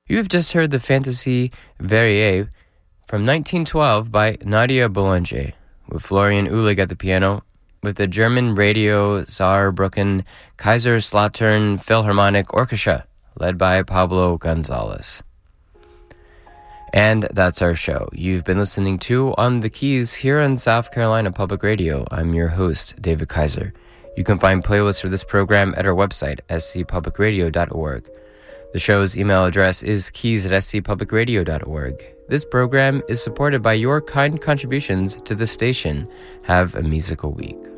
You've just heard the Fantasy Verrier from 1912 by Nadia Boulanger, with Florian Uhlig at the piano, with the German Radio Saarbrücken Kaiserslautern Philharmonic Orchestra, led by Pablo Gonzalez. And that's our show. You've been listening to On the Keys here on South Carolina Public Radio. I'm your host, David Kaiser. You can find playlists for this program at our website, scpublicradio.org. The show's email address is keys@scpublicradio.org. This program is supported by your kind contributions to the station. Have a musical week.